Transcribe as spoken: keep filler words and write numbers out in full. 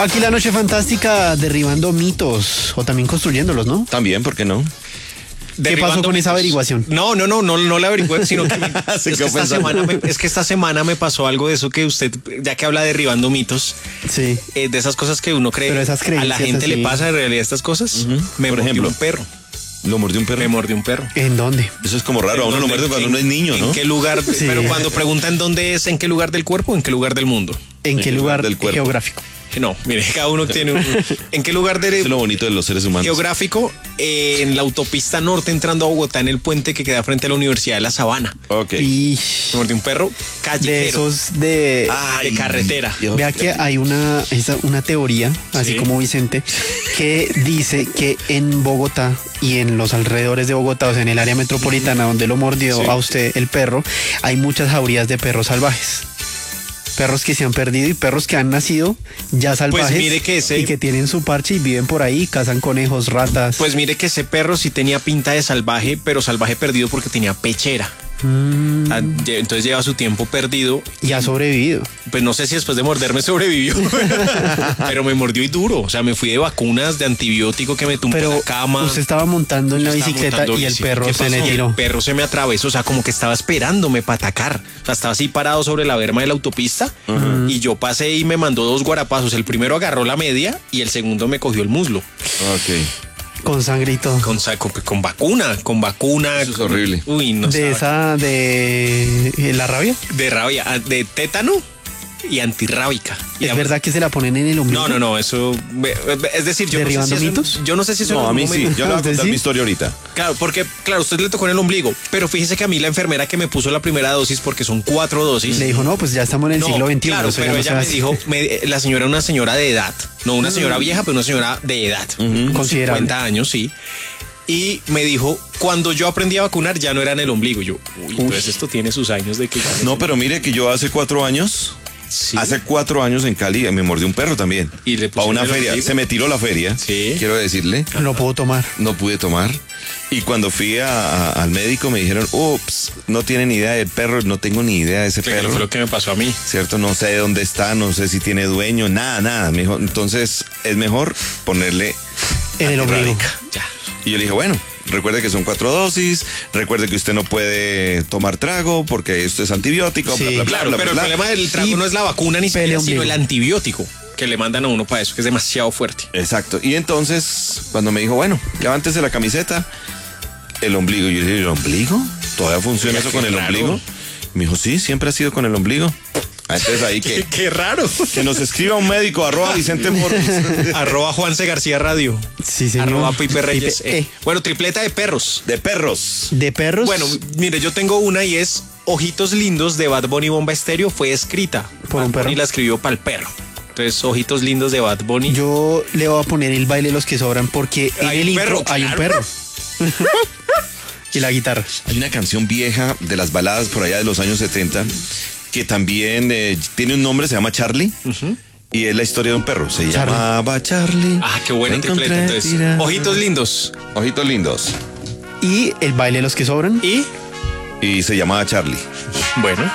Aquí la noche fantástica derribando mitos o también construyéndolos, ¿no? También, ¿por qué no? ¿Qué pasó con esa averiguación? No, no, no, no, no la averigué, sino que, me, es, que esta semana me, es que esta semana me pasó algo de eso que usted, ya que habla de derribando mitos, sí, eh, de esas cosas que uno cree, pero esas a la gente así le pasa en realidad estas cosas. Uh-huh. Me Por mordió ejemplo, un perro. ¿Lo mordió un perro? Me mordió un perro. ¿En dónde? Eso es como raro, a uno lo muerde cuando uno es niño, ¿no? ¿En qué lugar? Sí. Pero cuando preguntan dónde es, ¿en qué lugar del cuerpo o en qué lugar del mundo? ¿En, ¿En qué lugar, lugar del cuerpo geográfico? No, mire, cada uno tiene un... ¿En qué lugar del... Es lo bonito de los seres humanos. Geográfico, eh, en la autopista norte entrando a Bogotá, en el puente que queda frente a la Universidad de La Sabana. Ok. Y... Me mordió un perro callejero. De esos de... Ay, de carretera. Dios. Vea que hay una, esa, una teoría, así sí, como Vicente, que dice que en Bogotá y en los alrededores de Bogotá, o sea, en el área metropolitana donde lo mordió sí. a usted el perro, hay muchas jaurías de perros salvajes. Perros que se han perdido y perros que han nacido ya salvajes, pues mire que ese, y que tienen su parche y viven por ahí, cazan conejos, ratas. Pues mire que ese perro sí tenía pinta de salvaje, pero salvaje perdido porque tenía pechera. Mm. Entonces lleva su tiempo perdido. Y ha sobrevivido. Pues no sé si después de morderme sobrevivió, pero me mordió y duro. O sea, me fui de vacunas, de antibiótico que me tumbó en la cama. Usted estaba montando en la bicicleta y el perro se le tiró. El perro se me atravesó, o sea, como que estaba esperándome para atacar. O sea, estaba así parado sobre la berma de la autopista uh-huh. y yo pasé y me mandó dos guarapazos. El primero agarró la media y el segundo me cogió el muslo. Ok. Con sangre y todo. Con, con, con vacuna, con vacuna. Eso es horrible. Uy, no ¿De sabe. esa, de la rabia? De rabia, de tétano y antirrábica. ¿Es y verdad que se la ponen en el ombligo? No, no, no, eso... Es decir, yo ¿derribando no sé si mitos? Eso, yo no sé si eso... No, a mí sí, yo le voy a contar ¿sí? mi historia ahorita. Claro, porque, claro, usted le tocó en el ombligo, pero fíjese que a mí la enfermera que me puso la primera dosis, porque son cuatro dosis... Le dijo, no, pues ya estamos en el no, siglo veintiuno. Claro, pero no ella me dijo, me, la señora era una señora de edad, no una señora vieja, pero una señora de edad. Uh-huh. Considerable. cincuenta años, sí. Y me dijo, cuando yo aprendí a vacunar ya no era en el ombligo. Yo, uy, entonces esto tiene sus años de que... Ya no, pero mire que yo hace cuatro años... Sí. Hace cuatro años en Cali me mordió un perro también. Y le para una feria. Ombligo. Se me tiró la feria. Sí. Quiero decirle. No puedo tomar. No pude tomar. Y cuando fui a, a, al médico me dijeron, ups, no tiene ni idea del perro, no tengo ni idea de ese Pero perro. Fue lo que me pasó a mí. Cierto, no sé de dónde está, no sé si tiene dueño, nada, nada. Me dijo, entonces es mejor ponerle en el ombligo. Ya. Y yo le dije, bueno, recuerde que son cuatro dosis, recuerde que usted no puede tomar trago porque esto es antibiótico. Sí, bla, bla, claro, bla, pero bla, el bla. problema del trago y no es la vacuna ni siquiera, sino el antibiótico que le mandan a uno para eso, que es demasiado fuerte. Exacto. Y entonces, cuando me dijo, bueno, levántese la camiseta, el ombligo. Y yo dije, ¿el ombligo? ¿Todavía funciona Oiga, eso con el raro. ombligo? Me dijo, sí, siempre ha sido con el ombligo. Entonces ahí que... qué, qué raro. Que nos escriba un médico, arroba Vicente Morris. arroba Juanse García Radio. Sí, señor. Arroba Pipe Reyes. Pipe, eh. Bueno, tripleta de perros. De perros. ¿De perros? Bueno, mire, yo tengo una y es Ojitos Lindos de Bad Bunny Bomba Estéreo. Fue escrita por Bad un perro. Y la escribió para el perro. Entonces, Ojitos Lindos de Bad Bunny. Yo le voy a poner el baile de los que sobran porque en el intro perro, hay claro. un perro. Y la guitarra. Hay una canción vieja de las baladas por allá de los años setenta que también eh, tiene un nombre, se llama Charlie. Uh-huh. Y es la historia de un perro. Se Charlie. llamaba Charlie. Ah, qué buena tripleta. Entonces, Ojitos Lindos. Ojitos Lindos. Y el baile de los que sobran. Y... Y se llamaba Charlie. Bueno.